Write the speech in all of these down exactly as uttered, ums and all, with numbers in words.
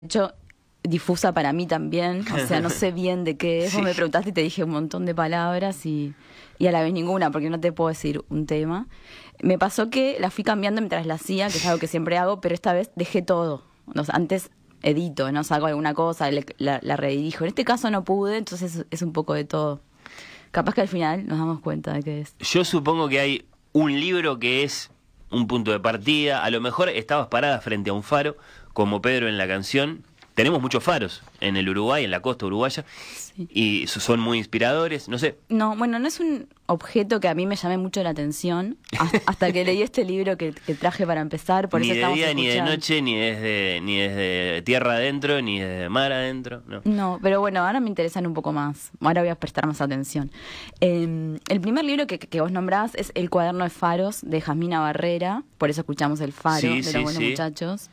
hecho, difusa para mí también, o sea, no sé bien de qué es. Sí. Vos me preguntaste y te dije un montón de palabras y, y a la vez ninguna, porque no te puedo decir un tema. Me pasó que la fui cambiando mientras la hacía, que es algo que siempre hago, pero esta vez dejé todo. O sea, antes edito, no saco alguna cosa, le, la, la redirijo. En este caso no pude, entonces es, es un poco de todo. Capaz que al final nos damos cuenta de qué es. Yo supongo que hay un libro que es un punto de partida. A lo mejor estabas parada frente a un faro, como Pedro en la canción. Tenemos muchos faros en el Uruguay, en la costa uruguaya, sí. Y son muy inspiradores, no sé. No, bueno, no es un objeto que a mí me llame mucho la atención, hasta que leí este libro que, que traje para empezar, por ni eso estamos de día, escuchando. ni de noche, ni desde, ni desde tierra adentro, ni desde mar adentro, no. No, pero bueno, ahora me interesan un poco más, ahora voy a prestar más atención. Eh, el primer libro que, que vos nombrás es El cuaderno de faros, de Jasmina Barrera, por eso escuchamos El faro, sí, de sí, los buenos sí. muchachos.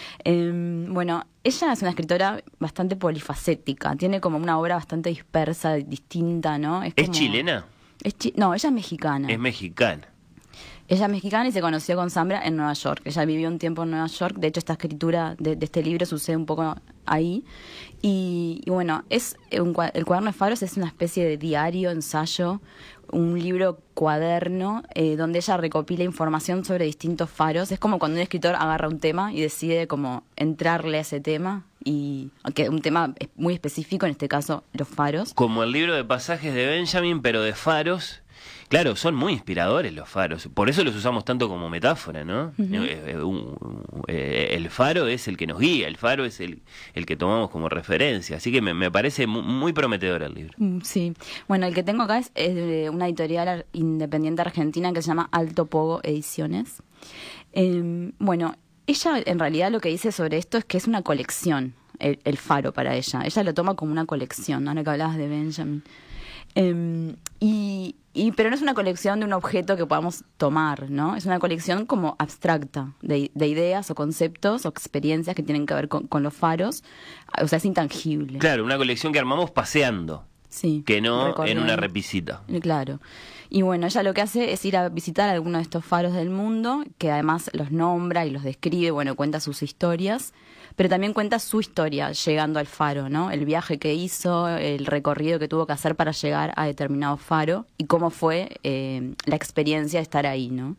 Eh, bueno, ella es una escritora bastante polifacética, tiene como una obra bastante dispersa, distinta, ¿no? ¿Es, como, ¿Es chilena? Es chi- no, ella es mexicana. Es mexicana. Ella es mexicana y se conoció con Zambra en Nueva York. Ella vivió un tiempo en Nueva York, de hecho esta escritura de, de este libro sucede un poco ahí. Y, y bueno, es un, el cuaderno de faros es una especie de diario, ensayo, un libro cuaderno eh, donde ella recopila información sobre distintos faros. Es como cuando un escritor agarra un tema y decide como entrarle a ese tema, y aunque un tema muy específico, en este caso los faros. Como el libro de pasajes de Benjamin, pero de faros. Claro, son muy inspiradores los faros, por eso los usamos tanto como metáfora, ¿no? Uh-huh. eh, eh, un, eh, el faro es el que nos guía, el faro es el, el que tomamos como referencia, así que me, me parece muy, muy prometedor el libro. Sí, bueno, el que tengo acá es, es de una editorial independiente argentina que se llama Alto Pogo Ediciones. Eh, bueno, ella en realidad lo que dice sobre esto es que es una colección, el, el faro para ella, ella lo toma como una colección, ahora que hablabas de Benjamin. Eh, y, y pero no es una colección de un objeto que podamos tomar, ¿no? Es una colección como abstracta de, de ideas o conceptos o experiencias que tienen que ver con, con los faros, o sea, es intangible. Claro, una colección que armamos paseando, sí, que no en una repisita. Claro. Y bueno, ella lo que hace es ir a visitar algunos de estos faros del mundo, que además los nombra y los describe, bueno, cuenta sus historias, pero también cuenta su historia llegando al faro, ¿no? El viaje que hizo, el recorrido que tuvo que hacer para llegar a determinado faro y cómo fue eh, la experiencia de estar ahí, ¿no?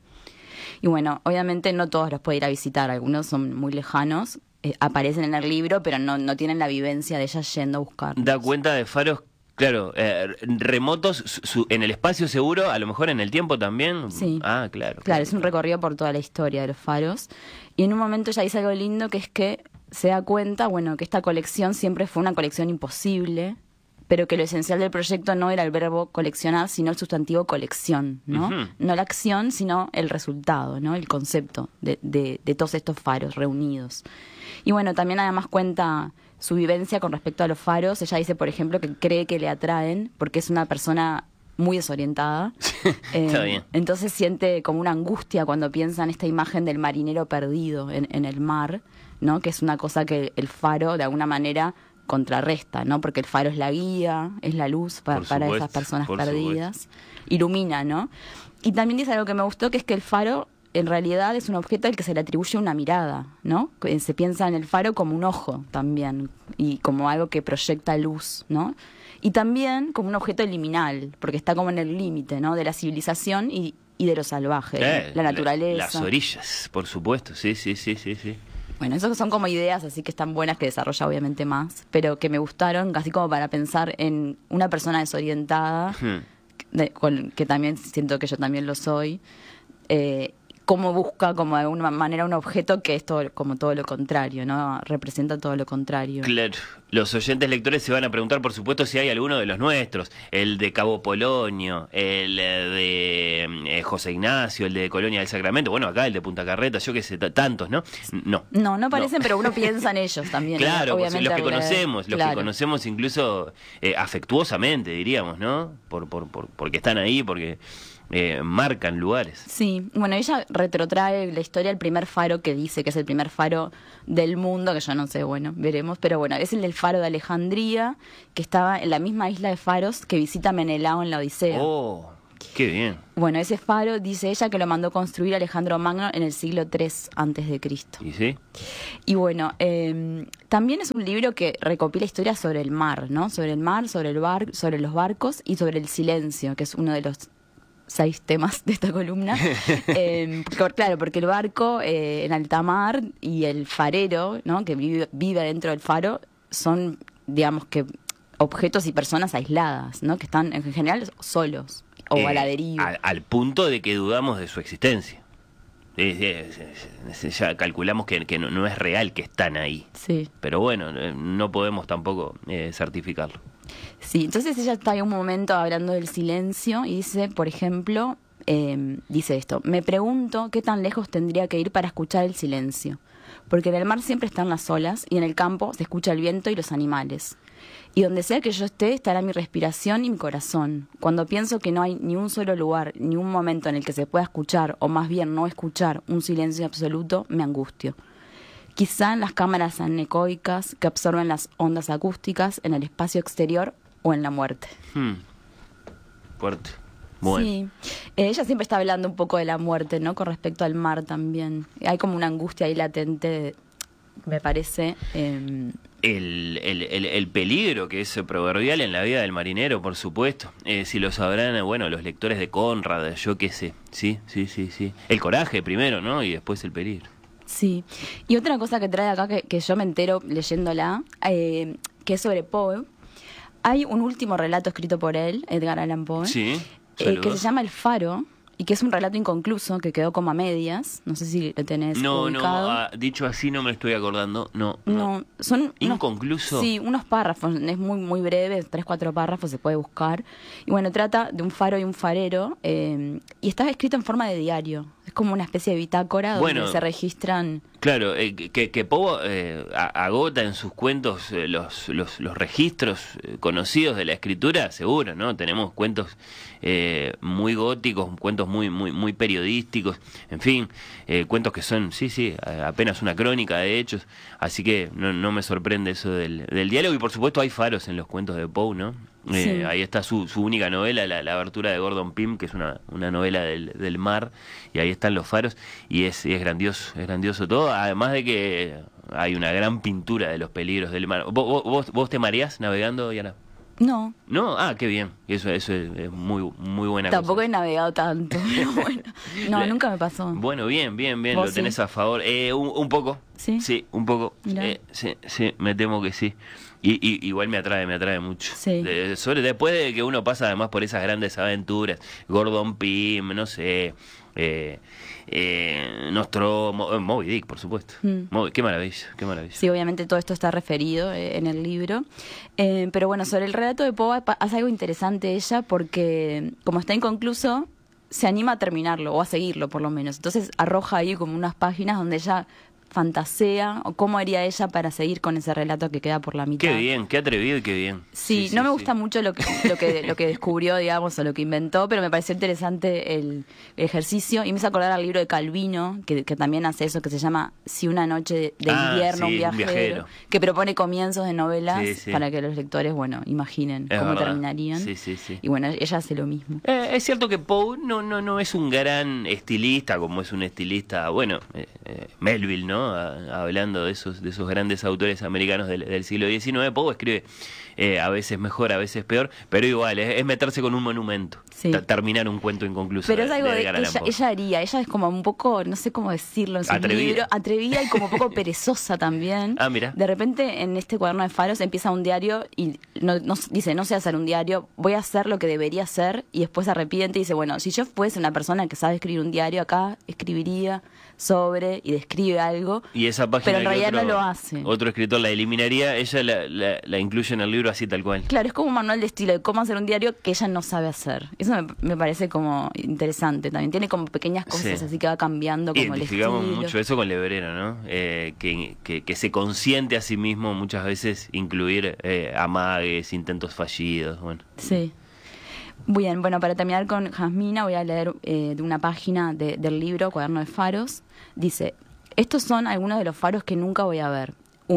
Y bueno, obviamente no todos los puede ir a visitar, algunos son muy lejanos, eh, aparecen en el libro, pero no, no tienen la vivencia de ella yendo a buscarlos. Da cuenta de faros. Claro, eh, remotos su, en el espacio seguro, a lo mejor en el tiempo también. Sí. Ah, claro. Claro, es un recorrido por toda la historia de los faros. Y en un momento ella dice algo lindo, que es que se da cuenta, bueno, que esta colección siempre fue una colección imposible, pero que lo esencial del proyecto no era el verbo coleccionar, sino el sustantivo colección, ¿no? Uh-huh. No la acción, sino el resultado, ¿no? El concepto de, de, de todos estos faros reunidos. Y bueno, también además cuenta su vivencia con respecto a los faros. Ella dice, por ejemplo, que cree que le atraen porque es una persona muy desorientada. eh, Está bien. Entonces siente como una angustia cuando piensa en esta imagen del marinero perdido en, en el mar, ¿no? Que es una cosa que el faro de alguna manera contrarresta, ¿no? Porque el faro es la guía, es la luz para, para esas personas perdidas, supuesto. Ilumina, ¿no? Y también dice algo que me gustó, que es que el faro en realidad es un objeto al que se le atribuye una mirada, ¿no? Se piensa en el faro como un ojo también, y como algo que proyecta luz, ¿no? Y también como un objeto liminal, porque está como en el límite, ¿no? De la civilización y, y de lo salvaje, eh, la naturaleza. La, las orillas, por supuesto, sí, sí, sí, sí, sí. Bueno, esas son como ideas así que están buenas, que desarrolla obviamente más, pero que me gustaron, casi como para pensar en una persona desorientada, hmm. de, con, que también siento que yo también lo soy, eh, cómo busca como de alguna manera un objeto que es todo, como todo lo contrario, ¿no? Representa todo lo contrario. Claro. Los oyentes lectores se van a preguntar, por supuesto, si hay alguno de los nuestros, el de Cabo Polonio, el de eh, José Ignacio, el de Colonia del Sacramento, bueno, acá el de Punta Carreta, yo qué sé, t- tantos, ¿no? No. No, no parecen, no. Pero uno piensa en ellos también. Claro, obviamente, los que conocemos, los claro. que conocemos incluso eh, afectuosamente, diríamos, ¿no? Por, por, por, porque están ahí, porque eh, marcan lugares. Sí, bueno, ella retrotrae la historia del primer faro que dice que es el primer faro del mundo, que yo no sé, bueno, veremos, pero bueno, es el del faro de Alejandría, que estaba en la misma isla de faros que visita Menelao en la Odisea. Oh, Qué bien. Bueno, ese faro, dice ella, que lo mandó construir Alejandro Magno en el siglo tres antes de Cristo. ¿Y sí? Y bueno, eh, también es un libro que recopila historias sobre el mar, ¿no? Sobre el mar, sobre el bar, sobre los barcos y sobre el silencio, que es uno de los seis temas de esta columna. eh, porque, claro, porque el barco eh, en alta mar y el farero, ¿no? Que vive, vive dentro del faro, son, digamos que, objetos y personas aisladas, ¿no? Que están en general solos. O Eh, a la deriva. Al, al punto de que dudamos de su existencia. Es- es- es- es- ya calculamos que, que no, no es real que están ahí. Sí. Pero bueno, eh, no podemos tampoco eh, certificarlo. Sí, entonces ella está ahí un momento hablando del silencio y dice, por ejemplo, eh, dice esto: me pregunto qué tan lejos tendría que ir para escuchar el silencio, porque en el mar siempre están las olas y en el campo se escucha el viento y los animales. Y donde sea que yo esté, estará mi respiración y mi corazón. Cuando pienso que no hay ni un solo lugar, ni un momento en el que se pueda escuchar, o más bien no escuchar, un silencio absoluto, me angustio. Quizá en las cámaras anecoicas que absorben las ondas acústicas, en el espacio exterior o en la muerte. Hmm. Fuerte. Bueno. Sí, Eh, ella siempre está hablando un poco de la muerte, ¿no? Con respecto al mar también. Hay como una angustia ahí latente, me parece. Eh, El, el, el, el peligro que es proverbial en la vida del marinero, por supuesto. Eh, si lo sabrán, bueno, los lectores de Conrad, yo qué sé. Sí, sí, sí, sí. El coraje primero, ¿no? Y después el peligro. sí. Y otra cosa que trae acá, que, que yo me entero leyéndola, eh, que es sobre Poe. Hay un último relato escrito por él, Edgar Allan Poe, Sí. eh, que se llama El Faro, y que es un relato inconcluso, que quedó como a medias. No sé si lo tenés No, ubicado. no, ah, dicho así no me estoy acordando. No, no. No, son unos- ¿Inconcluso? Sí, unos párrafos, es muy muy breve, tres, cuatro párrafos, se puede buscar. Y bueno, trata de un faro y un farero, eh, y está escrito en forma de diario. Es como una especie de bitácora donde Bueno. se registran... Claro, eh, que, que Poe eh, a- agota en sus cuentos eh, los, los, los registros eh, conocidos de la escritura, seguro, ¿no? Tenemos cuentos eh, muy góticos, cuentos muy muy muy periodísticos, en fin, eh, cuentos que son, sí, sí, a- apenas una crónica de hechos, así que no, no me sorprende eso del, del diálogo, y por supuesto hay faros en los cuentos de Poe, ¿no? Eh, Sí. Ahí está su, su única novela, la, la abertura de Gordon Pym, que es una, una novela del, del mar, y ahí están los faros, y es, y es grandioso, es grandioso todo, además de que hay una gran pintura de los peligros del mar. ¿Vos, vos, vos te mareás navegando, Diana? No, No, ah, qué bien, eso, eso es, es muy, muy buena tampoco cosa. he navegado tanto, pero bueno. No, La- nunca me pasó. Bueno, bien, bien, bien, ¿Vos lo tenés sí? a favor. Eh, un, un poco, ¿Sí? sí, un poco. Mirá. Eh, sí, sí, me temo que sí. Y, y igual me atrae, me atrae mucho. Sí. De- sobre después de que uno pasa además por esas grandes aventuras, Gordon Pym, no sé, eh, eh, Nostromo, eh, Moby Dick, por supuesto. Mm. Moby- qué maravilla, qué maravilla. Sí, obviamente todo esto está referido eh, en el libro. Eh, pero bueno, sobre el relato de Poe pa- hace algo interesante ella porque, como está inconcluso, se anima a terminarlo o a seguirlo por lo menos. Entonces arroja ahí como unas páginas donde ella fantasea o cómo haría ella para seguir con ese relato que queda por la mitad. Qué bien, qué atrevido y qué bien. Sí, no me gusta mucho lo que, lo que lo que descubrió, digamos, o lo que inventó, pero me pareció interesante el, el ejercicio y me hizo acordar al libro de Calvino, que, que también hace eso, que se llama Si una noche de, de Ah, invierno, sí, un, un viajero, viajero. que propone comienzos de novelas Sí, sí. para que los lectores, bueno, imaginen Es cómo verdad. terminarían. Sí, sí, sí. Y bueno, ella hace lo mismo. Eh, es cierto que Poe no, no, no es un gran estilista, como es un estilista, bueno, eh, eh, Melville, ¿no? A- hablando de esos, de esos grandes autores americanos del, del siglo diecinueve, Poe escribe eh, a veces mejor, a veces peor, pero igual, es, es meterse con un monumento, Sí. ta- terminar un cuento inconcluso. Pero de- es algo de de Edgar ella, Allan Poe. ella haría, ella es como un poco, no sé cómo decirlo en su Atrevida. libro, atrevida y como un poco perezosa también. Ah, mira. De repente en este cuaderno de faros empieza un diario y no, no- dice, no sé hacer un diario, voy a hacer lo que debería hacer, y después se arrepiente y dice, bueno, si yo fuese una persona que sabe escribir un diario acá, escribiría sobre y describe algo, Y esa página pero en que realidad otro, no lo hace. otro escritor la eliminaría, ella la, la, la incluye en el libro así tal cual. Claro, es como un manual de estilo de cómo hacer un diario que ella no sabe hacer. Eso me, me parece como interesante también. Tiene como pequeñas cosas Sí. así que va cambiando como el Identificamos estilo. mucho eso con Lebrero, ¿no? Eh, que, que, que se consiente a sí mismo muchas veces incluir eh, amagues, intentos fallidos, bueno. Sí. Bien, bueno, para terminar con Jasmina voy a leer eh, de una página de- del libro Cuaderno de Faros. Dice, estos son algunos de los faros que nunca voy a ver. Uno,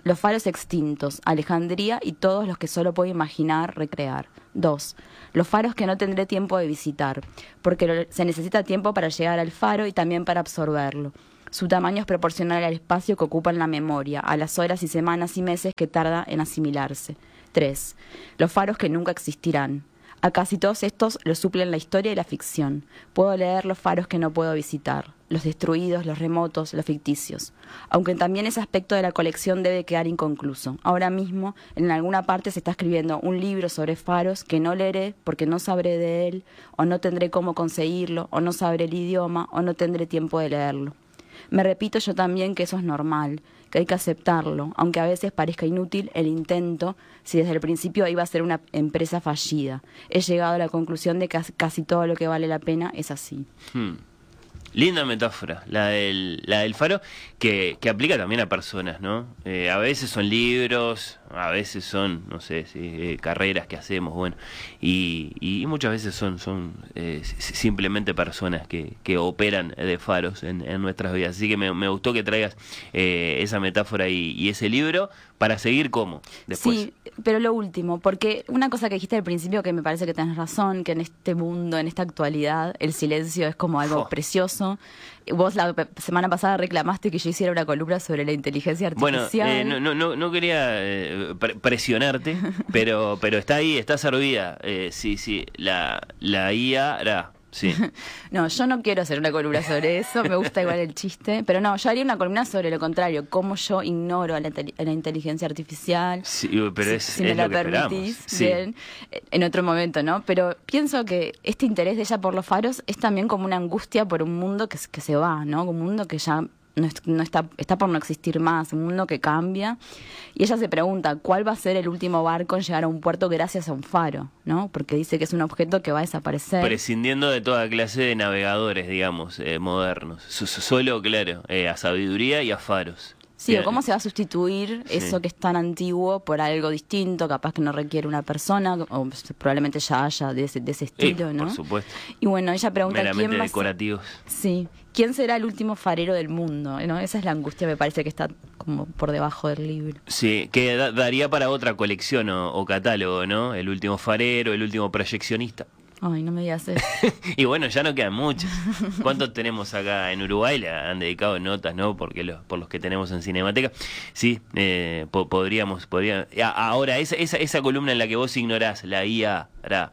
Los faros extintos, Alejandría y todos los que solo puedo imaginar recrear. dos. Los faros que no tendré tiempo de visitar, porque lo- se necesita tiempo para llegar al faro y también para absorberlo. Su tamaño es proporcional al espacio que ocupa en la memoria, a las horas y semanas y meses que tarda en asimilarse. tres. Los faros que nunca existirán. A casi todos estos los suplen la historia y la ficción. Puedo leer los faros que no puedo visitar, los destruidos, los remotos, los ficticios. Aunque también ese aspecto de la colección debe quedar inconcluso. Ahora mismo, en alguna parte se está escribiendo un libro sobre faros que no leeré porque no sabré de él, o no tendré cómo conseguirlo, o no sabré el idioma, o no tendré tiempo de leerlo. Me repito yo también que eso es normal, que hay que aceptarlo, aunque a veces parezca inútil el intento si desde el principio iba a ser una empresa fallida. He llegado a la conclusión de que casi todo lo que vale la pena es así. Hmm. Linda metáfora, la del, la del faro, que, que aplica también a personas, ¿no? Eh, a veces son libros, a veces son, no sé, sí, eh, carreras que hacemos, bueno, y, y muchas veces son, son eh, simplemente personas que, que operan de faros en, en nuestras vidas. Así que me, me gustó que traigas eh, esa metáfora y, y ese libro para seguir como después. Sí, pero lo último, porque una cosa que dijiste al principio que me parece que tenés razón, que en este mundo, en esta actualidad, el silencio es como algo Oh. precioso. Vos la pe- semana pasada reclamaste que yo hiciera una columna sobre la inteligencia Bueno, artificial. eh, no, no, no, no quería eh, pre- presionarte, pero, pero está ahí, está servida. Eh, sí, sí, la, la I A hará. Sí. No, yo no quiero hacer una columna sobre eso, me gusta igual el chiste, pero no, yo haría una columna sobre lo contrario, cómo yo ignoro a la, inte- a la inteligencia artificial. Sí, pero Si- es, si es me la lo que esperamos. permitís, Sí. bien, en otro momento, ¿no? Pero pienso que este interés de ella por los faros es también como una angustia por un mundo que, s- que se va, ¿no? Un mundo que ya no, es- no está, está por no existir más, un mundo que cambia. Y ella se pregunta, ¿cuál va a ser el último barco en llegar a un puerto gracias a un faro, ¿no? Porque dice que es un objeto que va a desaparecer. Prescindiendo de toda clase de navegadores, digamos, eh, modernos. So- so- Solo, claro, eh, a sabiduría y a faros. Sí, Bien. o cómo se va a sustituir Sí. eso que es tan antiguo por algo distinto, capaz que no requiere una persona, o probablemente ya haya de ese, de ese estilo, Eh, ¿no? Por supuesto. Y bueno, ella pregunta quién Meramente va a ser- decorativos. Sí, ¿quién será el último farero del mundo? ¿No? Esa es la angustia, me parece que está como por debajo del libro. Sí, que da- daría para otra colección o, o catálogo, ¿no? El último farero, el último proyeccionista. Ay, no me digas eso. Y bueno, ya no quedan muchos. ¿Cuántos tenemos acá en Uruguay? Le han dedicado notas, ¿no? Porque los, por los que tenemos en Cinemateca. Sí, eh, po- podríamos, podría. a- Ahora, esa, esa, esa columna en la que vos ignorás, la I A, hará,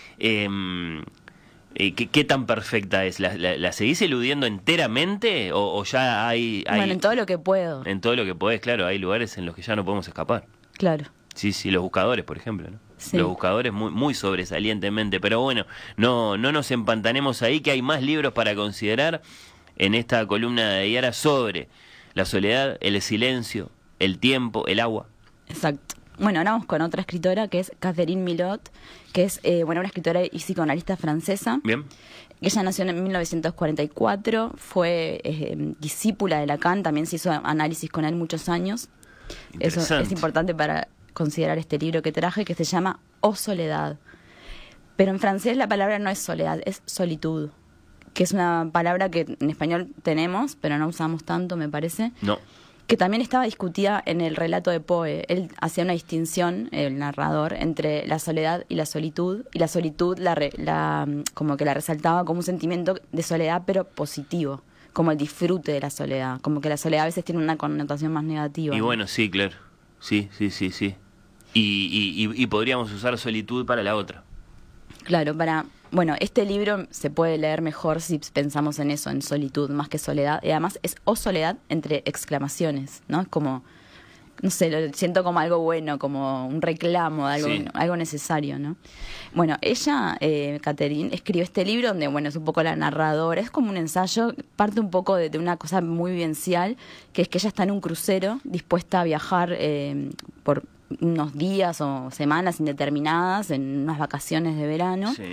em, eh, ¿qué, qué tan perfecta es? ¿La, la, la seguís eludiendo enteramente? ¿O, o ya hay, hay- Bueno, en todo lo que puedo. en todo lo que podés? Claro, hay lugares en los que ya no podemos escapar. Claro. Sí, sí, los buscadores, por ejemplo, ¿no? Sí. Los buscadores muy, muy sobresalientemente, pero bueno, no, no nos empantanemos ahí, que hay más libros para considerar en esta columna de Yara sobre la soledad, el silencio, el tiempo, el agua. Exacto. Bueno, ahora vamos con otra escritora que es Catherine Milot, que es eh, bueno, una escritora y psicoanalista francesa. Bien. Ella nació en mil novecientos cuarenta y cuatro, fue eh, discípula de Lacan, también se hizo análisis con él muchos años. Eso Interesante. es importante para considerar este libro que traje, que se llama O Soledad. Pero en francés la palabra no es soledad, es solitud, que es una palabra que en español tenemos, pero no usamos tanto, me parece, No. que también estaba discutida en el relato de Poe. Él hacía una distinción, el narrador, entre la soledad y la solitud, y la solitud la, re- la como que la resaltaba como un sentimiento de soledad, pero positivo, como el disfrute de la soledad, como que la soledad a veces tiene una connotación más negativa. Y bueno, sí, claro. Sí, sí, sí, sí. Y, y, y, y podríamos usar solitud para la otra. Claro, para... Bueno, este libro se puede leer mejor si pensamos en eso, en solitud, más que soledad. Y además es o soledad entre exclamaciones, ¿no? Es como, no sé, lo siento como algo bueno, como un reclamo, algo, Sí. algo necesario, ¿no? Bueno, ella, eh, Catherine, escribió este libro donde, bueno, es un poco la narradora, es como un ensayo, parte un poco de, de una cosa muy vivencial, que es que ella está en un crucero, dispuesta a viajar eh, por unos días o semanas indeterminadas, en unas vacaciones de verano. Sí.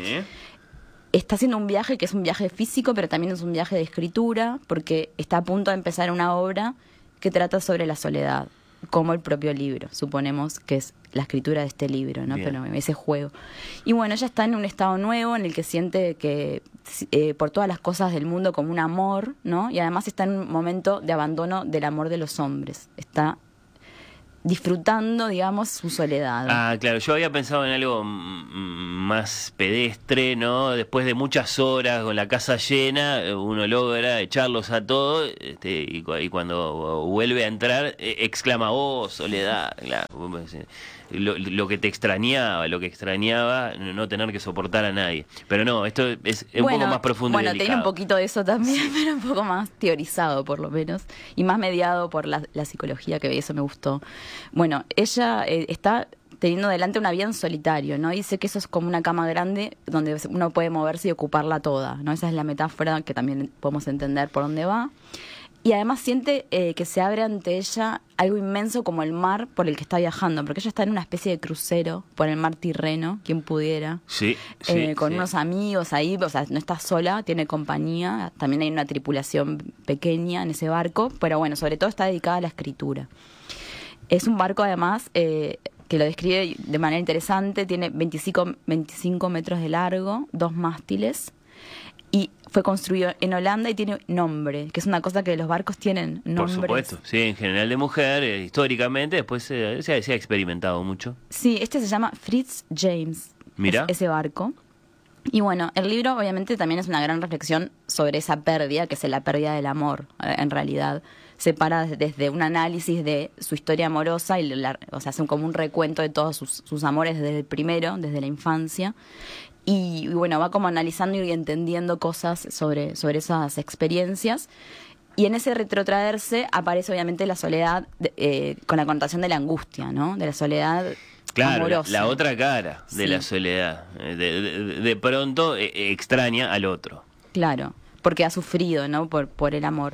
Está haciendo un viaje que es un viaje físico, pero también es un viaje de escritura, porque está a punto de empezar una obra que trata sobre la soledad, como el propio libro, suponemos que es la escritura de este libro, ¿no? Bien. Pero ese juego. Y bueno, ella está en un estado nuevo en el que siente que eh, por todas las cosas del mundo como un amor, ¿no? Y además está en un momento de abandono del amor de los hombres. Está disfrutando, digamos, su soledad. Ah, claro, yo había pensado en algo mm, más pedestre, ¿no? Después de muchas horas con la casa llena, uno logra echarlos a todos, este, y, cu- y cuando vuelve a entrar, eh, exclama, oh, soledad, claro. Lo, lo que te extrañaba, lo que extrañaba, no tener que soportar a nadie. Pero no, esto es, es un Bueno, poco más profundo bueno, y delicado. tiene un poquito de eso también, pero un poco más teorizado por lo menos, y más mediado por la, la psicología, que eso me gustó. Bueno, ella eh, está teniendo delante una vida en solitario, ¿no? Dice que eso es como una cama grande donde uno puede moverse y ocuparla toda, ¿no? Esa es la metáfora que también podemos entender por dónde va. Y además siente eh, que se abre ante ella algo inmenso como el mar por el que está viajando, porque ella está en una especie de crucero por el mar Tirreno, quien pudiera, Sí, sí, eh, con sí. unos amigos ahí, o sea, no está sola, tiene compañía, también hay una tripulación pequeña en ese barco, pero bueno, sobre todo está dedicada a la escritura. Es un barco además eh, que lo describe de manera interesante, tiene veinticinco, veinticinco metros de largo, dos mástiles, y fue construido en Holanda y tiene nombre, que es una cosa que los barcos tienen nombres. Por supuesto, sí, en general de mujer, eh, históricamente, después eh, se, ha, se ha experimentado mucho. Sí, este se llama Fritz James, Mira. es- ese barco. Y bueno, el libro obviamente también es una gran reflexión sobre esa pérdida, que es la pérdida del amor, eh, en realidad. Se para desde un análisis de su historia amorosa, y la, o sea, hace un- como un recuento de todos sus, sus amores desde el primero, desde la infancia. Y, y bueno, va como analizando y entendiendo cosas sobre, sobre esas experiencias. Y en ese retrotraerse aparece obviamente la soledad de- eh, con la connotación de la angustia, ¿no? De la soledad Claro, la, amorosa. la otra cara de Sí. la soledad. Eh, De, de- de pronto eh, eh, extraña al otro. Claro, porque ha sufrido, ¿no? Por, por el amor.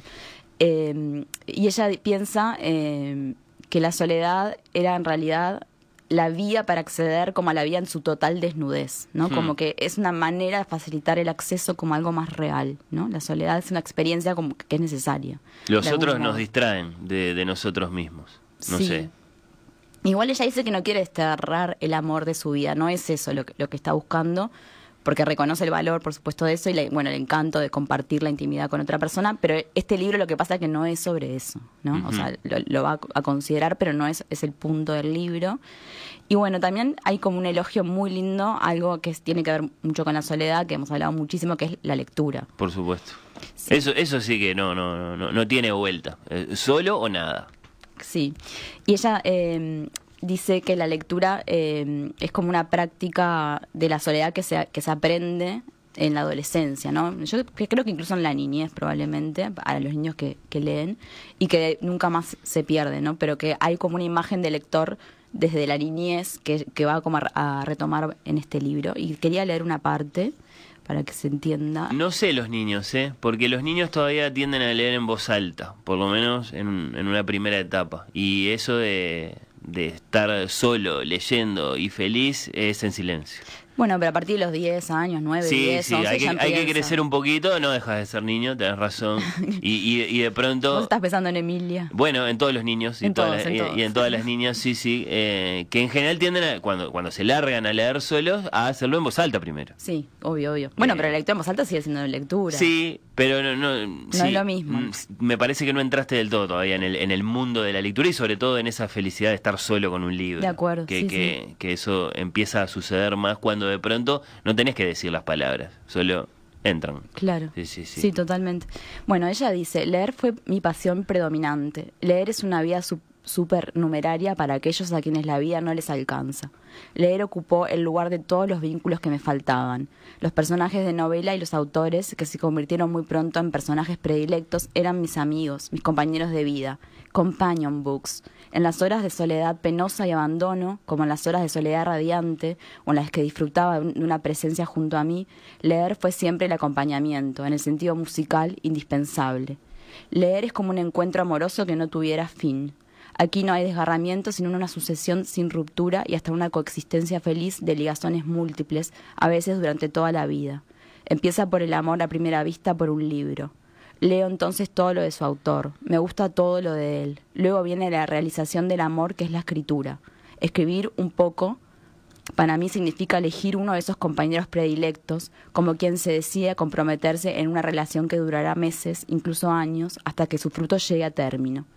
Eh, y ella piensa eh, que la soledad era en realidad la vía para acceder como a la vida en su total desnudez, ¿no? Hmm. Como que es una manera de facilitar el acceso como algo más real, ¿no? La soledad es una experiencia como que es necesaria. Los de algún otros nos modo. distraen de, de nosotros mismos. No Sí. sé. Igual ella dice que no quiere desterrar el amor de su vida, no es eso lo que, lo que está buscando, porque reconoce el valor, por supuesto, de eso y la- bueno, el encanto de compartir la intimidad con otra persona, pero este libro lo que pasa es que no es sobre eso, ¿no? Ujú. O sea, lo, lo va a, a considerar, pero no es, es el punto del libro. Y bueno, también hay como un elogio muy lindo, algo que es- tiene que ver mucho con la soledad, que hemos hablado muchísimo, que es la lectura. Por supuesto. Sí. Eso eso sí que no no no, no tiene vuelta. Eh, solo o nada. Sí, y ella eh, dice que la lectura eh, es como una práctica de la soledad que se, que se aprende en la adolescencia, ¿no? Yo que- creo que incluso en la niñez probablemente, a los niños que, que leen, y que nunca más se pierde, ¿no? Pero que hay como una imagen de lector desde la niñez que, que va como a, a retomar en este libro. Y quería leer una parte para que se entienda. No sé los niños, ¿eh? Porque los niños todavía tienden a leer en voz alta, por lo menos en, en una primera etapa. Y eso de, de estar solo, leyendo y feliz es en silencio. Bueno, pero a partir de los diez años, nueve, Sí, diez, sí, once, hay que, ya hay que empieza. crecer un poquito, no dejas de ser niño, tenés razón. Y, y, y de Vos pronto... estás pensando en Emilia. Bueno, en todos los niños y, En todas todos, las- en y- todos. y en todas las niñas, sí, sí, eh, que en general tienden a, cuando, cuando se largan a leer solos, a hacerlo en voz alta primero. Sí, obvio, obvio. Bueno, Eh. pero la lectura en voz alta sigue siendo lectura. Sí, pero no, no, sí, es lo mismo. mm, me parece que no entraste del todo todavía en el, en el mundo de la lectura y sobre todo en esa felicidad de estar solo con un libro. De acuerdo, Que, sí, que, que eso empieza a suceder más cuando de pronto no tenés que decir las palabras, solo entran. Claro. Sí, sí, sí. Sí, totalmente. Bueno, ella dice, leer fue mi pasión predominante. Leer es una vida su- supernumeraria para aquellos a quienes la vida no les alcanza. Leer ocupó el lugar de todos los vínculos que me faltaban. Los personajes de novela y los autores, que se convirtieron muy pronto en personajes predilectos, eran mis amigos, mis compañeros de vida, companion books. En las horas de soledad penosa y abandono, como en las horas de soledad radiante, o en las que disfrutaba de una presencia junto a mí, leer fue siempre el acompañamiento, en el sentido musical, indispensable. Leer es como un encuentro amoroso que no tuviera fin. Aquí no hay desgarramiento, sino una sucesión sin ruptura y hasta una coexistencia feliz de ligazones múltiples, a veces durante toda la vida. Empieza por el amor a primera vista por un libro. Leo entonces todo lo de su autor. Me gusta todo lo de él. Luego viene la realización del amor, que es la escritura. Escribir un poco, para mí significa elegir uno de esos compañeros predilectos, como quien se decide a comprometerse en una relación que durará meses, incluso años, hasta que su fruto llegue a término.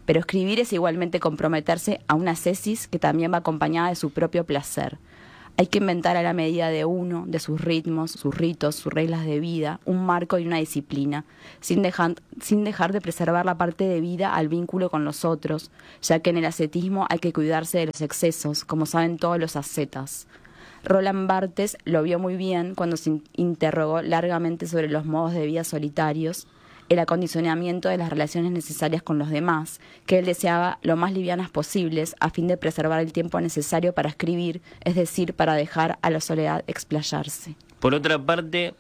Pero escribir es igualmente comprometerse a una ascesis que también va acompañada de su propio placer. Hay que inventar a la medida de uno, de sus ritmos, sus ritos, sus reglas de vida, un marco y una disciplina, sin dejar, sin dejar de preservar la parte de vida al vínculo con los otros, ya que en el ascetismo hay que cuidarse de los excesos, como saben todos los ascetas. Roland Barthes lo vio muy bien cuando se interrogó largamente sobre los modos de vida solitarios, el acondicionamiento de las relaciones necesarias con los demás, que él deseaba lo más livianas posibles a fin de preservar el tiempo necesario para escribir, es decir, para dejar a la soledad explayarse. Por otra parte,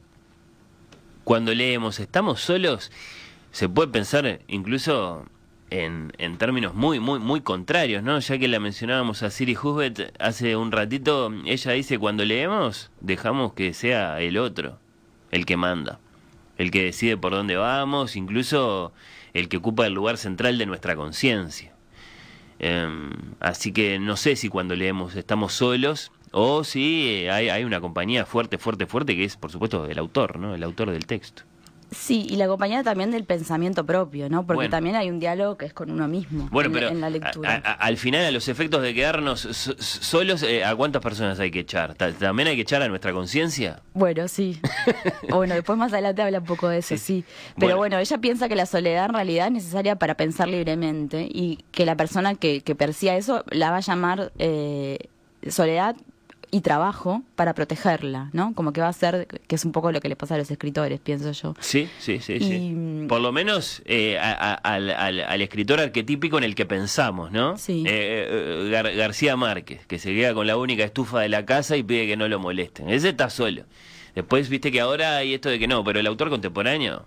cuando leemos "estamos solos", se puede pensar incluso en, en términos muy, muy, muy contrarios, ¿no? Ya que la mencionábamos a Siri Husbeth hace un ratito, ella dice, cuando leemos, dejamos que sea el otro el que manda, el que decide por dónde vamos, incluso el que ocupa el lugar central de nuestra conciencia. Eh, así que no sé si cuando leemos estamos solos o si hay, hay una compañía fuerte, fuerte, fuerte, que es, por supuesto, el autor, ¿no? El autor del texto. Sí, y la compañía también del pensamiento propio, ¿no? Porque bueno. también hay un diálogo que es con uno mismo bueno, en, pero en la lectura. A, a, al final, a los efectos de quedarnos so, solos, eh, ¿a cuántas personas hay que echar? ¿También hay que echar a nuestra conciencia? Bueno, sí. Bueno, después más adelante habla un poco de eso, sí. sí. Pero bueno. bueno, ella piensa que la soledad en realidad es necesaria para pensar libremente y que la persona que, que persiga eso la va a llamar eh, soledad y trabajo para protegerla, ¿no? Como que va a ser, que es un poco lo que le pasa a los escritores, pienso yo. Sí, sí, sí, y, sí. Por lo menos eh, a, a, al, al, al escritor arquetípico en el que pensamos, ¿no? Sí. Eh, eh, Gar García Márquez, que se queda con la única estufa de la casa y pide que no lo molesten. Ese está solo. Después, viste que ahora hay esto de que no, pero el autor contemporáneo,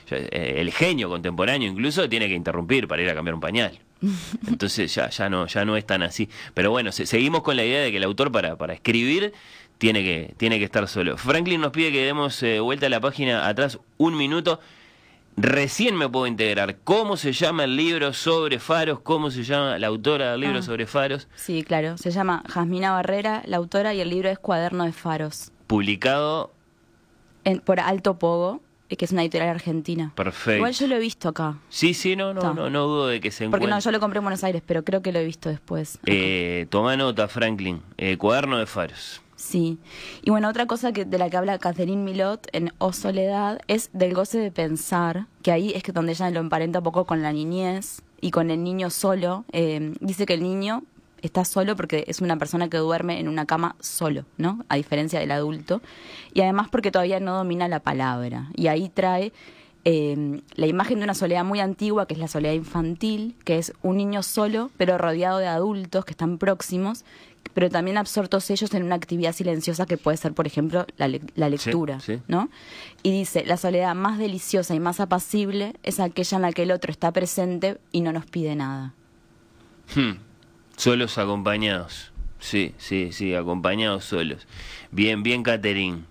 el genio contemporáneo incluso, tiene que interrumpir para ir a cambiar un pañal. Entonces ya ya no ya no es tan así. Pero bueno, se, seguimos con la idea de que el autor para para escribir tiene que tiene que estar solo. Franklin nos pide que demos eh, vuelta a la página atrás un minuto. Recién me puedo integrar. ¿Cómo se llama el libro sobre faros? ¿Cómo se llama la autora del libro ah, sobre faros? Sí, claro. Se llama Jasmina Barrera, la autora, y el libro es Cuaderno de Faros. Publicado en, por Alto Pogo, que es una editorial argentina. Perfecto. Igual yo lo he visto acá. Sí, sí, no, no, no, no dudo de que se encuentre. Porque no, yo lo compré en Buenos Aires, pero creo que lo he visto después. Eh, toma nota, Franklin. Eh, Cuaderno de Faros. Sí. Y bueno, otra cosa que de la que habla Catherine Milot en O Soledad es del goce de pensar, que ahí es que donde ella lo emparenta un poco con la niñez y con el niño solo. Eh, dice que el niño está solo porque es una persona que duerme en una cama solo, ¿no? A diferencia del adulto. Y además porque todavía no domina la palabra. Y ahí trae eh, la imagen de una soledad muy antigua, que es la soledad infantil, que es un niño solo, pero rodeado de adultos que están próximos, pero también absortos ellos en una actividad silenciosa que puede ser, por ejemplo, la, le la lectura, sí, sí. ¿no? Y dice, la soledad más deliciosa y más apacible es aquella en la que el otro está presente y no nos pide nada. Hmm. Solos acompañados. Sí, sí, sí, acompañados solos. Bien, bien, Catherine.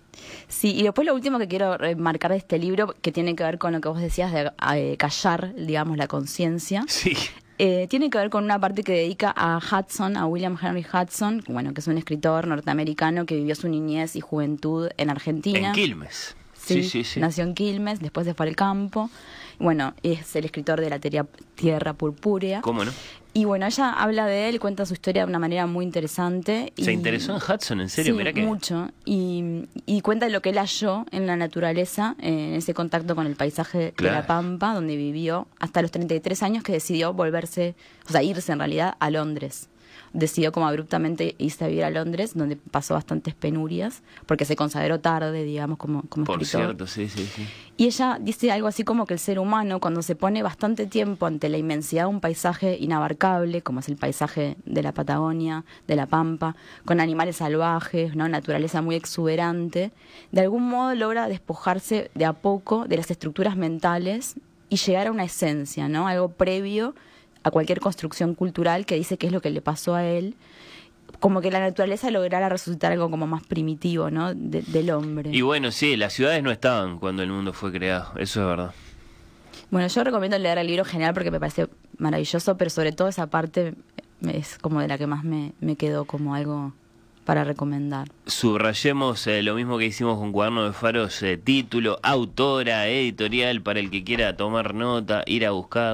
Sí, y después lo último que quiero remarcar de este libro, que tiene que ver con lo que vos decías de eh, callar, digamos, la conciencia. Sí. Eh, tiene que ver con una parte que dedica a Hudson, a William Henry Hudson, bueno, que es un escritor norteamericano que vivió su niñez y juventud en Argentina. En Quilmes. Sí, sí, sí, sí. Nació en Quilmes, después se fue al campo. Bueno, es el escritor de La Tierra Purpúrea. ¿Cómo no? Y bueno, ella habla de él, cuenta su historia de una manera muy interesante. ¿Se y, interesó en Hudson? ¿En serio? Sí, Mirá que... mucho. Y, y cuenta lo que él halló en la naturaleza, en ese contacto con el paisaje claro. de La Pampa, donde vivió hasta los treinta y tres años, que decidió volverse, o sea, irse en realidad a Londres. Decidió como abruptamente irse a vivir a Londres, donde pasó bastantes penurias, porque se consagró tarde, digamos, como, como Por escritor. cierto, sí, sí, sí. Y ella dice algo así como que el ser humano, cuando se pone bastante tiempo ante la inmensidad de un paisaje inabarcable, como es el paisaje de la Patagonia, de la Pampa, con animales salvajes, ¿no? Naturaleza muy exuberante, de algún modo logra despojarse de a poco de las estructuras mentales y llegar a una esencia, ¿no? Algo previo a cualquier construcción cultural, que dice que es lo que le pasó a él, como que la naturaleza lograra resucitar algo como más primitivo, ¿no? De, del hombre. Y bueno, sí, las ciudades no estaban cuando el mundo fue creado, eso es verdad. Bueno, yo recomiendo leer el libro en general porque me parece maravilloso, pero sobre todo esa parte es como de la que más me, me quedó como algo para recomendar. Subrayemos eh, lo mismo que hicimos con Cuaderno de Faros, eh, título, autora, editorial, para el que quiera tomar nota, ir a buscarlo.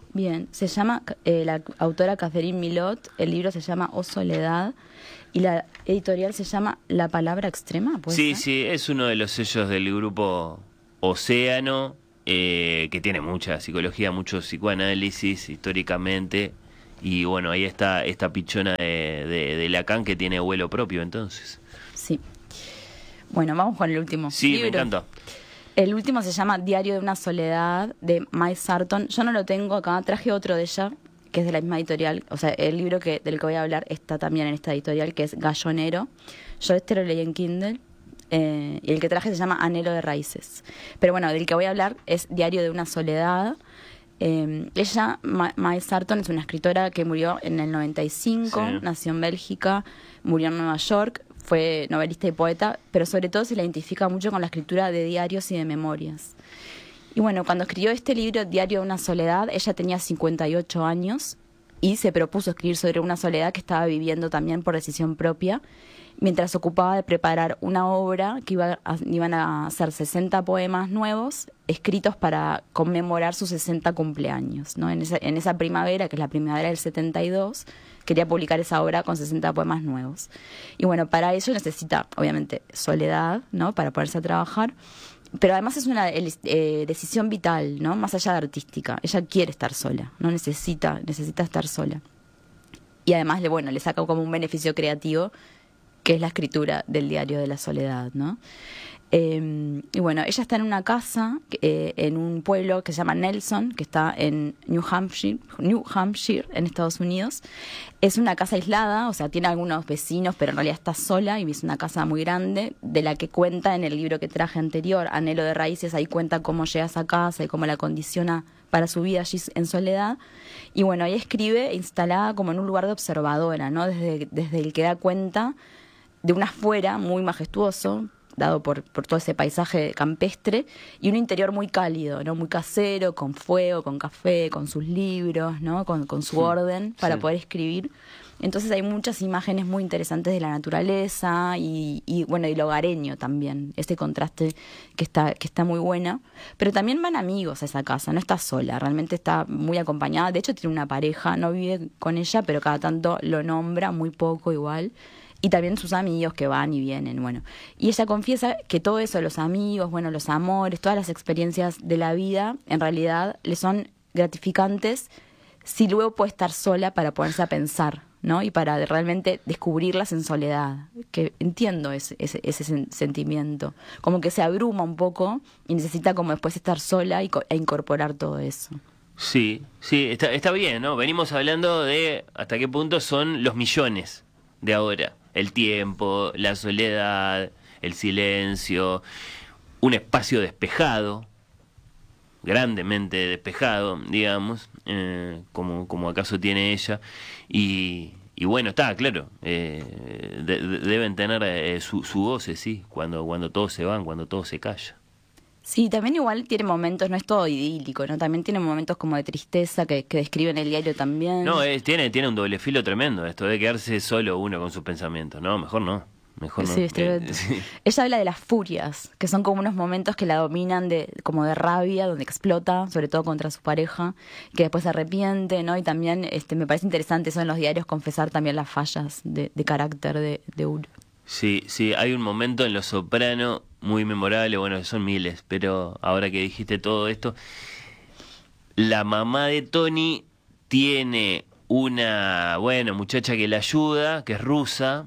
Bien, se llama, eh, la autora Catherine Milot, el libro se llama O Soledad, y la editorial se llama La Palabra Extrema, ¿puede Sí, ser? sí, es uno de los sellos del grupo Océano, eh, que tiene mucha psicología, mucho psicoanálisis históricamente, y bueno, ahí está esta pichona de, de, de Lacan que tiene vuelo propio, entonces. Sí. Bueno, vamos con el último Sí, libro. me encanta. El último se llama Diario de una Soledad, de Mai Sarton. Yo no lo tengo acá, traje otro de ella, que es de la misma editorial. O sea, el libro que del que voy a hablar está también en esta editorial, que es Gallonero. Yo este lo leí en Kindle, eh, y el que traje se llama Anhelo de Raíces. Pero bueno, del que voy a hablar es Diario de una Soledad. Eh, ella, Ma- Mai Sarton, es una escritora que murió en el noventa y cinco, Sí. nació en Bélgica, murió en Nueva York, fue novelista y poeta, pero sobre todo se la identifica mucho con la escritura de diarios y de memorias. Y bueno, cuando escribió este libro, Diario de una Soledad, ella tenía cincuenta y ocho años y se propuso escribir sobre una soledad que estaba viviendo también por decisión propia, mientras se ocupaba de preparar una obra que iba a- iban a ser sesenta poemas nuevos escritos para conmemorar sus sesenta cumpleaños, ¿no? En esa, en esa primavera, que es la primavera del setenta y dos, quería publicar esa obra con sesenta poemas nuevos. Y bueno, para ello necesita, obviamente, soledad, ¿no? Para ponerse a trabajar, pero además es una el- eh, decisión vital, ¿no? Más allá de artística. Ella quiere estar sola, no necesita, necesita estar sola. Y además, le, bueno, le saca como un beneficio creativo, que es la escritura del Diario de la Soledad, ¿no? Eh, y bueno, ella está en una casa, eh, en un pueblo que se llama Nelson, que está en New Hampshire, New Hampshire, en Estados Unidos. Es una casa aislada, o sea, tiene algunos vecinos, pero en realidad está sola y es una casa muy grande, de la que cuenta en el libro que traje anterior, Anhelo de Raíces. Ahí cuenta cómo llega a esa casa y cómo la condiciona para su vida allí en soledad. Y bueno, ella escribe instalada como en un lugar de observadora, ¿no? Desde, desde el que da cuenta de un afuera muy majestuoso, dado por, por todo ese paisaje campestre, y un interior muy cálido, ¿no? Muy casero, con fuego, con café, con sus libros, ¿no? Con, con su Sí, orden para sí. poder escribir. Entonces hay muchas imágenes muy interesantes de la naturaleza y, y bueno, y lo hogareño también, ese contraste que está, que está muy buena. Pero también van amigos a esa casa, no está sola, realmente está muy acompañada. De hecho tiene una pareja, no vive con ella, pero cada tanto lo nombra, muy poco igual. Y también sus amigos que van y vienen, bueno. Y ella confiesa que todo eso, los amigos, bueno, los amores, todas las experiencias de la vida, en realidad le son gratificantes si luego puede estar sola para ponerse a pensar, ¿no? Y para realmente descubrirlas en soledad, que entiendo ese, ese, ese sen- sentimiento. Como que se abruma un poco y necesita como después estar sola y co- e incorporar todo eso. Sí, sí, está, está bien, ¿no? Venimos hablando de hasta qué punto son los millones de ahora. El tiempo, la soledad, el silencio, un espacio despejado, grandemente despejado, digamos, eh, como, como acaso tiene ella. Y, y bueno, está, claro, eh, de- de- deben tener eh, su, su goce, sí, cuando, cuando todos se van, cuando todo se calla. Sí, también igual tiene momentos, no es todo idílico, ¿no? También tiene momentos como de tristeza que, que describe en el diario también. No, es, tiene, tiene un doble filo tremendo esto de quedarse solo uno con sus pensamientos. No, mejor no. Mejor no. Sí, es tremendo. Eh, sí. Ella habla de las furias, que son como unos momentos que la dominan de como de rabia, donde explota, sobre todo contra su pareja, que después se arrepiente, ¿no? Y también este me parece interesante eso en los diarios, confesar también las fallas de, de carácter de, de Ur. Sí, sí, hay un momento en Los Soprano muy memorable, bueno, son miles, pero ahora que dijiste todo esto, la mamá de Tony tiene una, bueno, muchacha que la ayuda, que es rusa,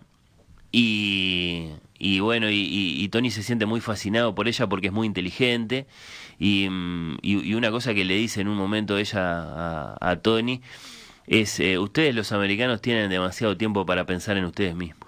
y, y bueno, y, y- y Tony se siente muy fascinado por ella porque es muy inteligente, y, mm, y- y una cosa que le dice en un momento ella a, a Tony es, eh, ustedes los americanos tienen demasiado tiempo para pensar en ustedes mismos.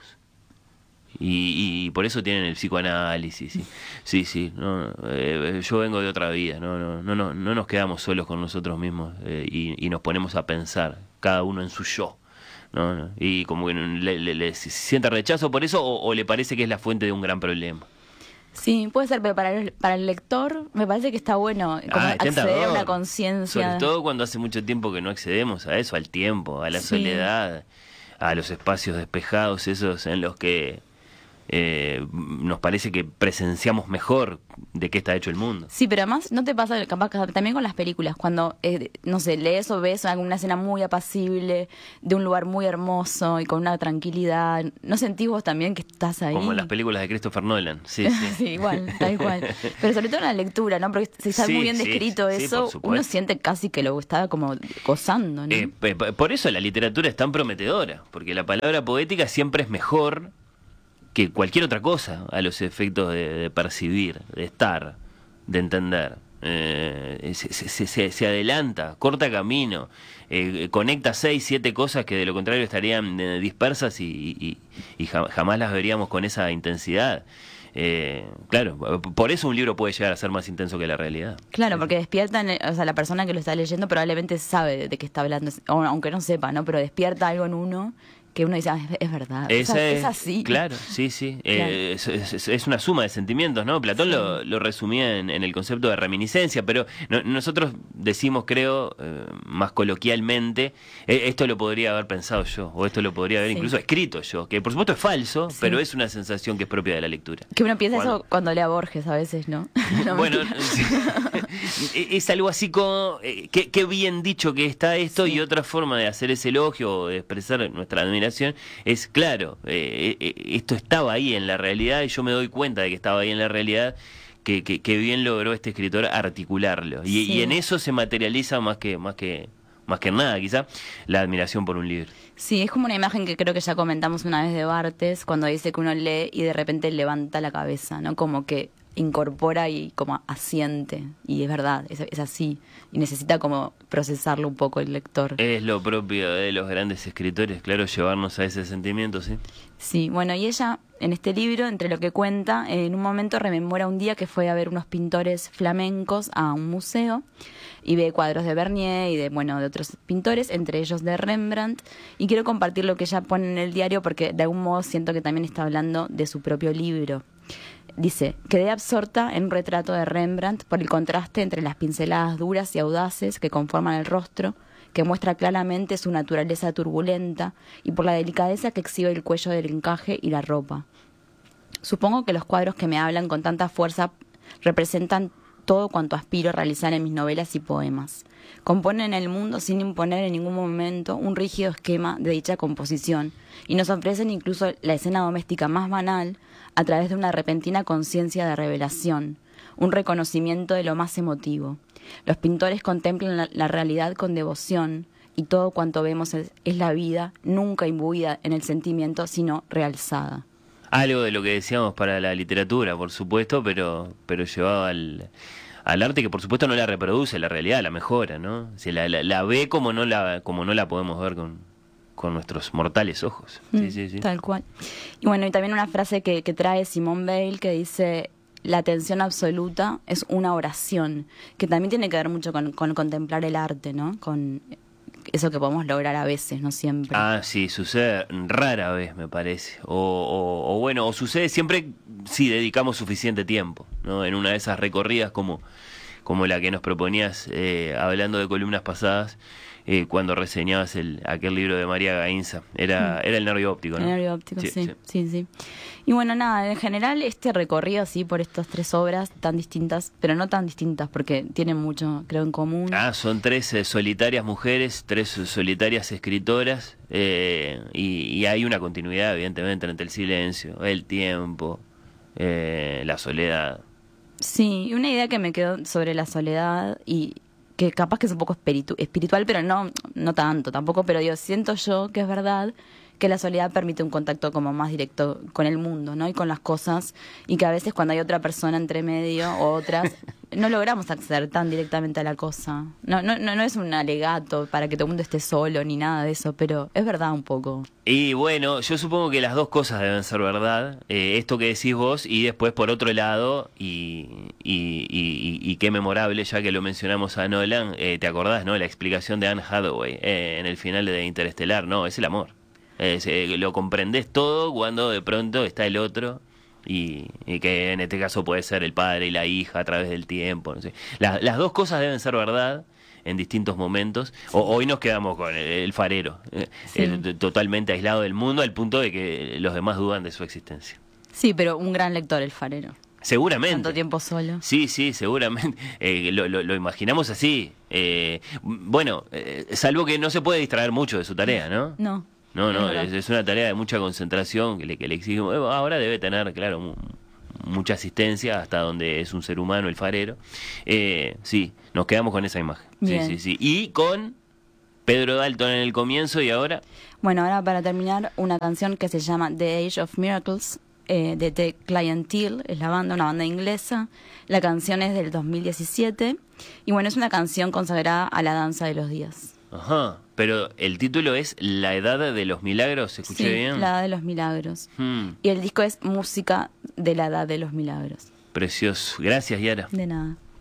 Y, y por eso tienen el psicoanálisis, sí, sí, sí, no, eh, yo vengo de otra vida, no, no, no, no, no nos quedamos solos con nosotros mismos eh, y, y nos ponemos a pensar, cada uno en su yo, no, no, y como que le, le- le siente rechazo por eso o, o le parece que es la fuente de un gran problema. Sí, puede ser, pero para el, para el lector me parece que está bueno como Ah, es acceder a tentador. una conciencia. Sobre todo cuando hace mucho tiempo que no accedemos a eso, al tiempo, a la Sí. soledad, a los espacios despejados, esos en los que eh, nos parece que presenciamos mejor de qué está hecho el mundo. Sí, pero además no te pasa capaz que también con las películas, cuando, eh, no sé, lees o ves alguna escena muy apacible, de un lugar muy hermoso y con una tranquilidad, ¿no sentís vos también que estás ahí? Como en las películas de Christopher Nolan, sí, sí. Sí, igual, tal cual. Pero sobre todo en la lectura, ¿no? Porque si está Sí, muy bien sí, descrito sí, eso, por supuesto. uno siente casi que lo estaba como gozando, ¿no? Eh, pe- pe- por eso la literatura es tan prometedora, porque la palabra poética siempre es mejor que cualquier otra cosa a los efectos de, de percibir, de estar, de entender. Eh, se, se, se, se adelanta, corta camino, eh, conecta seis, siete cosas que de lo contrario estarían eh, dispersas y, y, y ja- jamás las veríamos con esa intensidad. Eh, claro, por eso un libro puede llegar a ser más intenso que la realidad. Claro, porque despierta, en el- o sea, la persona que lo está leyendo probablemente sabe de, de qué está hablando, o- aunque no sepa, ¿no? Pero despierta algo en uno que uno dice, ah, es, es verdad, es, Esa a- es, es así. Claro, sí, sí. Claro. Eh, es, es- es una suma de sentimientos, ¿no? Platón Sí. lo, lo resumía en, en el concepto de reminiscencia, pero no- nosotros decimos, creo, eh, más coloquialmente, eh, esto lo podría haber pensado yo, o esto lo podría haber Sí. incluso escrito yo, que por supuesto es falso, Sí. pero es una sensación que es propia de la lectura. Que uno piensa Cuando- eso cuando lee a Borges a veces, ¿no? No, Bueno, mentira. sí. es algo así como, eh, qué, qué bien dicho que está esto, Sí. y otra forma de hacer ese elogio o de expresar nuestra admiración es, claro, eh, eh, esto estaba ahí en la realidad y yo me doy cuenta de que estaba ahí en la realidad, que, que, que bien logró este escritor articularlo. Y, Sí. y en eso se materializa más que, más que, más que en nada, quizá, la admiración por un libro. Sí, es como una imagen que creo que ya comentamos una vez de Barthes, cuando dice que uno lee y de repente levanta la cabeza, ¿no? Como que incorpora y como asiente. Y es verdad, es, es así. Y necesita como procesarlo un poco el lector. Es lo propio de los grandes escritores, claro, llevarnos a ese sentimiento, ¿sí? Sí, bueno, y ella en este libro, entre lo que cuenta, en un momento rememora un día que fue a ver unos pintores flamencos a un museo y ve cuadros de Vernier y de, bueno, de otros pintores, entre ellos de Rembrandt, y quiero compartir lo que ella pone en el diario porque de algún modo siento que también está hablando de su propio libro. Dice, quedé absorta en un retrato de Rembrandt por el contraste entre las pinceladas duras y audaces que conforman el rostro, que muestra claramente su naturaleza turbulenta, y por la delicadeza que exhibe el cuello del encaje y la ropa. Supongo que los cuadros que me hablan con tanta fuerza representan todo cuanto aspiro a realizar en mis novelas y poemas. Componen el mundo sin imponer en ningún momento un rígido esquema de dicha composición, y nos ofrecen incluso la escena doméstica más banal a través de una repentina conciencia de revelación, un reconocimiento de lo más emotivo. Los pintores contemplan la, la realidad con devoción, y todo cuanto vemos es, es la vida, nunca imbuida en el sentimiento, sino realzada. Algo de lo que decíamos para la literatura, por supuesto, pero, pero llevado al, al arte, que por supuesto no la reproduce, la realidad la mejora, ¿no? O sea, la, la, la ve como no la, como no la podemos ver con, con nuestros mortales ojos. Sí, Mm, sí, sí. Tal cual. Y bueno, y también una frase que, que trae Simone Weil que dice, la atención absoluta es una oración, que también tiene que ver mucho con, con contemplar el arte, ¿no? Con eso que podemos lograr a veces, no siempre. Ah, sí, sucede rara vez, me parece. O, o, o bueno, o sucede siempre si dedicamos suficiente tiempo, ¿no? En una de esas recorridas como, como la que nos proponías, eh, hablando de columnas pasadas, eh, cuando reseñabas el, aquel libro de María Gainza. Era, Mm. era El nervio óptico, ¿no? El nervio óptico, sí, Sí, sí, sí. sí, Y bueno, nada, en general este recorrido así por estas tres obras tan distintas, pero no tan distintas porque tienen mucho, creo, en común. Ah, son tres eh, solitarias mujeres, tres solitarias escritoras, eh, y, y hay una continuidad, evidentemente, entre el silencio, el tiempo, eh, la soledad. Sí, y una idea que me quedó sobre la soledad y que capaz que es un poco espiritu- espiritual, pero no, no tanto tampoco, pero digo, siento yo que es verdad que la soledad permite un contacto como más directo con el mundo, ¿no? Y con las cosas, y que a veces cuando hay otra persona entre medio o otras, no logramos acceder tan directamente a la cosa. No, no, no, no es un alegato para que todo el mundo esté solo ni nada de eso, pero es verdad un poco. Y bueno, yo supongo que las dos cosas deben ser verdad, eh, esto que decís vos, y después por otro lado, y, y, y, y qué memorable, ya que lo mencionamos a Nolan, eh, ¿te acordás, no? La explicación de Anne Hathaway eh, en el final de Interestelar, no, es el amor. Es, eh, lo comprendés todo cuando de pronto está el otro, y, y que en este caso puede ser el padre y la hija a través del tiempo, no sé. La- las dos cosas deben ser verdad en distintos momentos. O, hoy nos quedamos con el, el farero, eh, Sí. el- totalmente aislado del mundo al punto de que los demás dudan de su existencia. Sí, pero un gran lector el farero. Seguramente. Tanto tiempo solo. Sí, sí, seguramente. Eh, lo, lo, lo imaginamos así. Eh, bueno, eh, salvo que no se puede distraer mucho de su tarea, ¿no? No. No, no, es, es, es una tarea de mucha concentración que le, que le exige. Ahora debe tener, claro, mu- mucha asistencia hasta donde es un ser humano el farero. Eh, sí, nos quedamos con esa imagen. Bien. Sí, sí, sí. Y con Pedro Dalton en el comienzo y ahora. Bueno, ahora para terminar, una canción que se llama The Age of Miracles, eh, de The Clientele, es la banda, una banda inglesa. La canción es del dos mil diecisiete y bueno, es una canción consagrada a la danza de los días. Ajá, pero el título es La Edad de los Milagros, ¿escuché Sí, bien? la Edad de los Milagros. Hmm, Y el disco es Música de la Edad de los Milagros. precioso. Gracias, Yara. De nada.